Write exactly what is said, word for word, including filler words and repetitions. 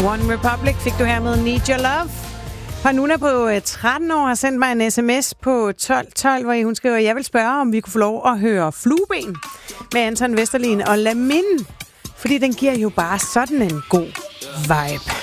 One Republic fik du her med Need Your Love. Panuna på tretten år har sendt mig en sms på tolv tolv, hvor hun skriver, jeg vil spørge, om vi kunne få lov at høre Flueben med Anton Vesterlin og Lamin, fordi den giver jo bare sådan en god vibe.